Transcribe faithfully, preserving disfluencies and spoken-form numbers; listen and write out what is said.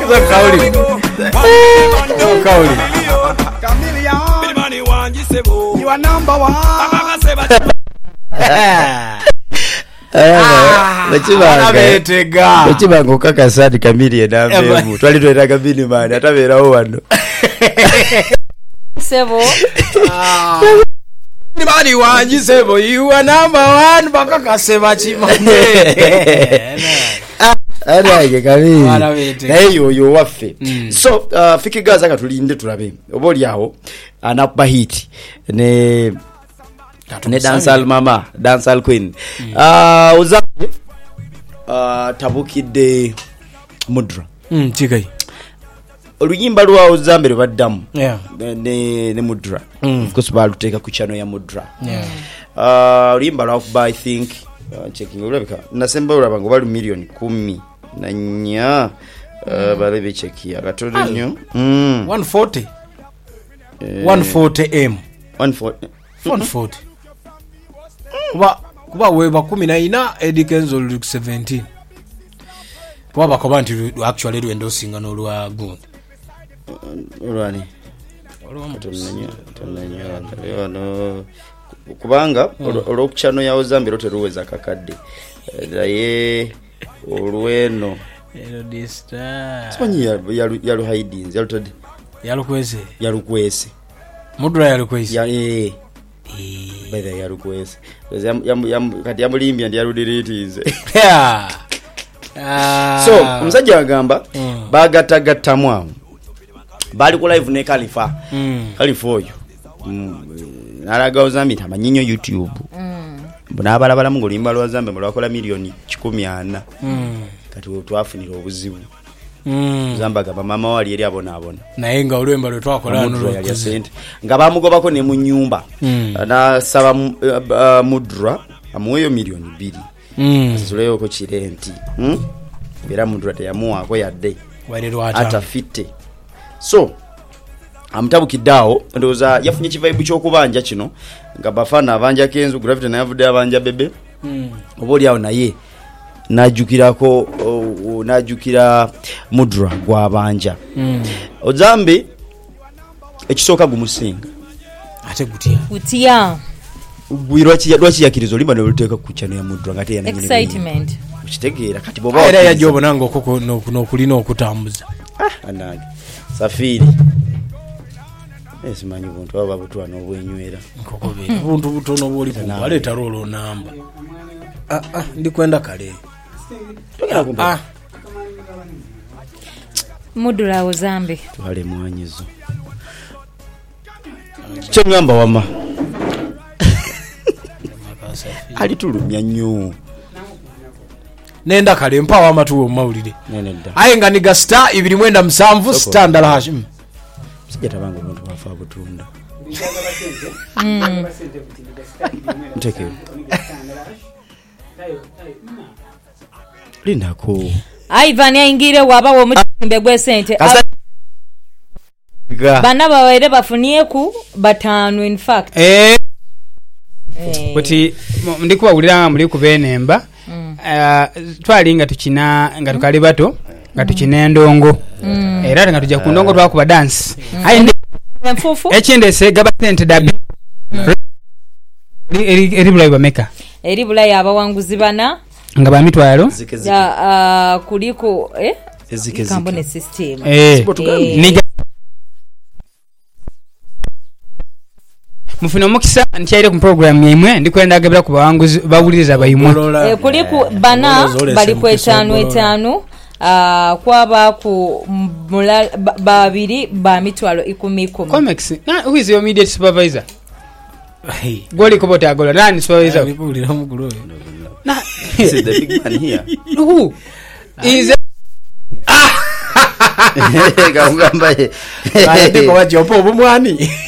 kauli kauli you are number one. Bachibanga Bachibanga okakasati Kamili nambevu twali twera Kamili man atabeerawo wano sebo ni mani wanji sebo you are number one bakakaseba chimane Araye Kamili nayo yo waffe so uh, fikigaza katulinde tulabe oboli awo anakuba hit ne ne dancehall mama dancehall queen mm. uh uzambe uh tabukide Mudra mm chikai oluyimba lwa uzambe baddamu yeah ne ne Mudra mm. of course baluteka ku channel ya Mudra yeah uh oluyimba lwa by I think uh, checking ulabika nasemba ulaba ngo bali million kumi na nya uh, balebe chekia katodo nyo mm. one forty uh, one forty m one forty one forty kuba kuba weba kumi na ina edikenzo lu seventeen kuba bakoba nti actually lwendo singa no lwa good olwani olwamutonnyo tonnyo yono kubanga olwokuchano ya Ozambe rote ruweza kakadde daye olweno ero dista simanyi yalu yalu hidings yalu tadi yalu kwese yalu kwese Mudra yalu kwese ya eh bada yalu kwese yam yam yam kati yamulimbya ndi yalu delete yeah so msajja agamba mm. bagatagatamwa bali ku live ne Khalifa mm. Khalifa oyo mm. nalaga Ozambe tamanyinyo YouTube mm. buna balabala mu ngolimba lwa Ozambe mulwakola milioni kikumi ana mm. kati twafunira obuzibu mm. Ozambe agamba mama wali eri abona abona naye nga olwemba lwe twakola nolo yali sente nga bamugobako ne mu nyumba mm. na saba uh, Mudra amuweyo milioni mbiri mm. zuleo ko kirenti mm? Bera Mudra teyamuwako yadde atafite so amtabukidao ndoza yafunye kivibe kyokubanja kino nga bafana abanja kenzu gravity na yavude abanja bebe mm. oboli awo naye najukirako uh, najukira Mudra gwabanja mm. Ozambe ekisoka gumusinga ate gutia gutia gwirwachi yadwachi yakirizo limba noluteka ku channel ya Mudra ngate yana excitement ukitegeera kati boba era yajobo nango koko no kulina okutambuza ah anage safiri esimanyi buntu aba butwa no bwenywera nkoko be buntu butono boli baleta rolo namba ah ah ndi kwenda kale tokera kumbe ah Mudra Ozambe twale mwanyizo kyengamba wama ali tulumya nnyo nenda kale mpawa amatuwo mawulire aye nga niga star ibiri mwenda musanvu star ndala hashim sija tabango abantu bafa butunda mm. Nteke linda ko Ivan yaingire waba wo mutimbe gwe sente bana bawere bafuniye ku batanu in fact eh kuti ndikuba ulira muri kubenemba mm. uh, twalinga tukina nga tukali bato nga tukina endongo mm. era nga tujja ku ndongo twakuba dance mm. ayi mfufu ekinde se gaba sente dabi mm. eri eri bulai bameka eri bulai abawanguzi bana nga ba mitwalo ya uh, kuliko eh ezike kambone system eh niga mufuna mukisa ntiyaire ku program yemwe ndikwenda agabira ku bawanguzi bawuliriza bayimwe eh kuliko bana bali ku etano etano ah uh, kwaba ku babiri ba mitwalo ikumi ikumi comics na who is your immediate supervisor hey goli ko bota gola nani supervisor bibulira mugulo na is the big man here who is gamba ye ate ko wajopo bomwani